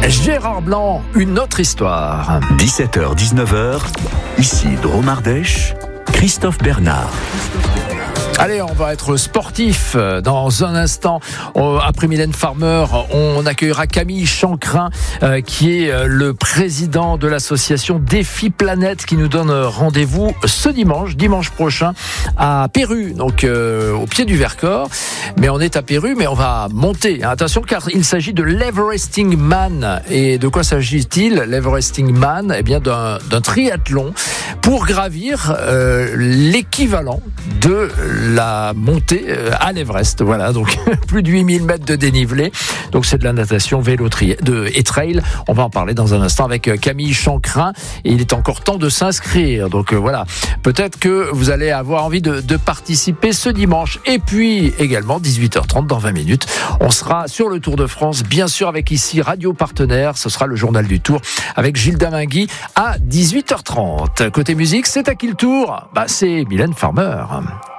Gérard Blanc, une autre histoire. 17h-19h, ici Drôme Ardèche, Christophe Bernard. Allez, on va être sportif dans un instant. Après Mylène Farmer, on accueillera Camille Chancrin, qui est le président de l'association Défi Planète, qui nous donne rendez-vous ce dimanche prochain, à Pérus, donc au pied du Vercors. Mais on est à Pérus, mais on va monter. Attention, car il s'agit de l'Everesting Man. Et de quoi s'agit-il, l'Everesting Man? Eh bien, d'un triathlon pour gravir l'équivalent de la montée à l'Everest. Voilà, donc plus de 8000 mètres de dénivelé. Donc c'est de la natation, vélo et trail. On va en parler dans un instant avec Camille Chancrin. Et il est encore temps de s'inscrire. Donc voilà, peut-être que vous allez avoir envie de participer ce dimanche. Et puis également, 18h30, dans 20 minutes, on sera sur le Tour de France, bien sûr avec ici Radio Partenaire. Ce sera le journal du Tour avec Gilles Damingui à 18h30. Côté musique, c'est à qui le tour? C'est Mylène Farmer.